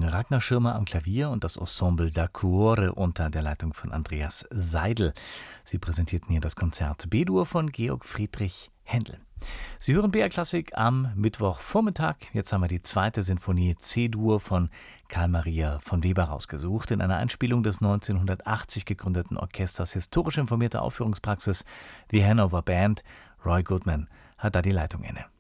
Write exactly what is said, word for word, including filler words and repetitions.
Ragnar Schirmer am Klavier und das Ensemble da Cuore unter der Leitung von Andreas Seidel. Sie präsentierten hier das Konzert B-Dur von Georg Friedrich Händel. Sie hören B R Klassik am Mittwochvormittag. Jetzt haben wir die zweite Sinfonie C-Dur von Carl Maria von Weber rausgesucht. In einer Einspielung des neunzehnhundertachtzig gegründeten Orchesters Historisch informierte Aufführungspraxis The Hanover Band. Roy Goodman hat da die Leitung inne.